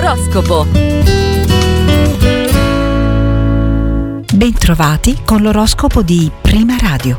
L'oroscopo. Bentrovati con l'oroscopo di Prima Radio.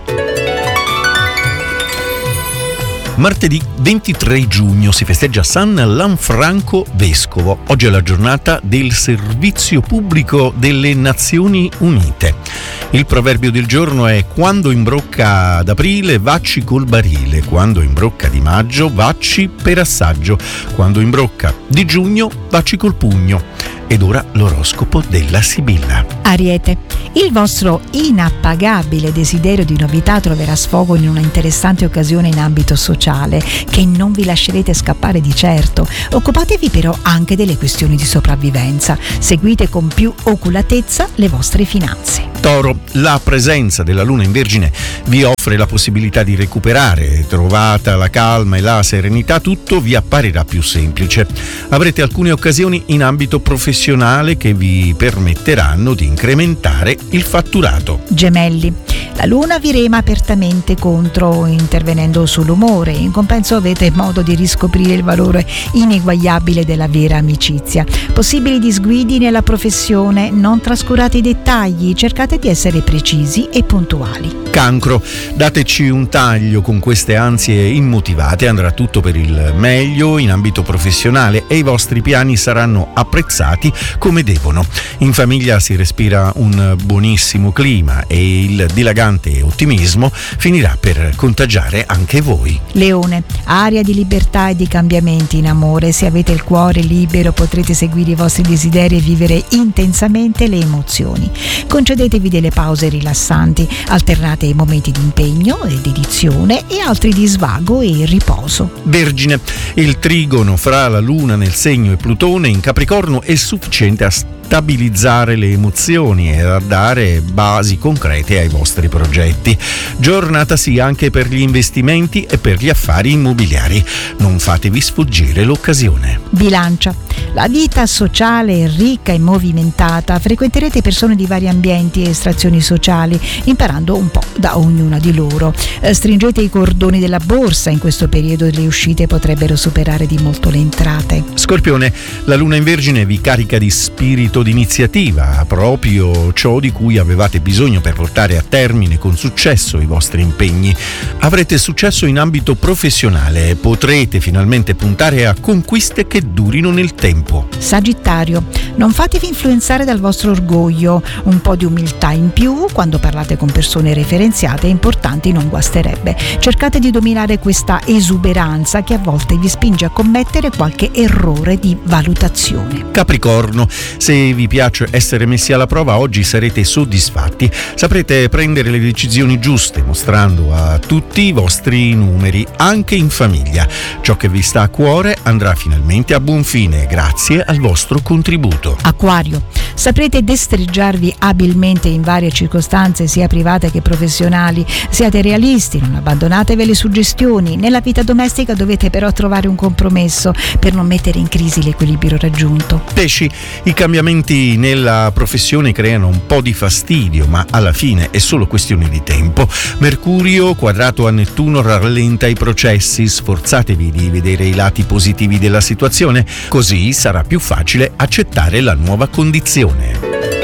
Martedì 23 giugno si festeggia San Lanfranco Vescovo. Oggi è la giornata del servizio pubblico delle Nazioni Unite. Il proverbio del giorno è: quando imbrocca ad aprile vacci col barile, quando imbrocca di maggio vacci per assaggio, quando imbrocca di giugno vacci col pugno. Ed ora l'oroscopo della Sibilla. Ariete, il vostro inappagabile desiderio di novità troverà sfogo in una interessante occasione in ambito sociale che non vi lascerete scappare di certo. Occupatevi però anche delle questioni di sopravvivenza. Seguite con più oculatezza le vostre finanze. Toro, la presenza della Luna in Vergine vi offre la possibilità di recuperare. Trovata la calma e la serenità, tutto vi apparirà più semplice. Avrete alcune occasioni in ambito professionale che vi permetteranno di incrementare il fatturato. Gemelli, la Luna vi rema apertamente contro, intervenendo sull'umore. In compenso avete modo di riscoprire il valore ineguagliabile della vera amicizia. Possibili disguidi nella professione, non trascurate i dettagli, cercate di essere precisi e puntuali. Cancro, dateci un taglio con queste ansie immotivate, andrà tutto per il meglio in ambito professionale e i vostri piani saranno apprezzati come devono. In famiglia si respira un buonissimo clima e il dilagante ottimismo finirà per contagiare anche voi. Leone, aria di libertà e di cambiamenti in amore. Se avete il cuore libero potrete seguire i vostri desideri e vivere intensamente le emozioni. Concedetevi delle pause rilassanti, alternate i momenti di impegno e dedizione e altri di svago e riposo. Vergine, il trigono fra la Luna nel segno e Plutone in Capricorno è sufficiente a stabilizzare le emozioni e a dare basi concrete ai vostri progetti. Giornata sì anche per gli investimenti e per gli affari immobiliari. Non fatevi sfuggire l'occasione. Bilancia, la vita sociale è ricca e movimentata. Frequenterete persone di vari ambienti e estrazioni sociali, imparando un po' da ognuna di loro. Stringete i cordoni della borsa. In questo periodo le uscite potrebbero superare di molto le entrate. Scorpione, la Luna in Vergine vi carica di spirito d'iniziativa, proprio ciò di cui avevate bisogno per portare a termine con successo i vostri impegni. Avrete successo in ambito professionale e potrete finalmente puntare a conquiste che durino nel tempo. Sagittario, non fatevi influenzare dal vostro orgoglio. Un po' di umiltà in più quando parlate con persone referenziate e importanti non guasterebbe. Cercate di dominare questa esuberanza che a volte vi spinge a commettere qualche errore di valutazione. Capricorno, se vi piace essere messi alla prova, oggi sarete soddisfatti. Saprete prendere le decisioni giuste, mostrando a tutti i vostri numeri, anche in famiglia. Ciò che vi sta a cuore andrà finalmente a buon fine, grazie al vostro contributo. Acquario, saprete destreggiarvi abilmente in varie circostanze, sia private che professionali. Siate realisti, non abbandonatevi le suggestioni. Nella vita domestica dovete però trovare un compromesso per non mettere in crisi l'equilibrio raggiunto. Pesci, i cambiamenti nella professione creano un po' di fastidio, ma alla fine è solo questione di tempo. Mercurio quadrato a Nettuno rallenta i processi. Sforzatevi di vedere i lati positivi della situazione, così sarà più facile accettare la nuova condizione.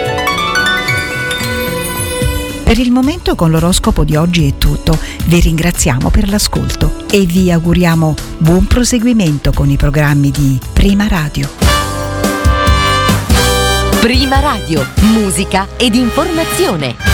Per il momento con l'oroscopo di oggi è tutto. Vi ringraziamo per l'ascolto e vi auguriamo buon proseguimento con i programmi di Prima Radio. Prima Radio, musica ed informazione.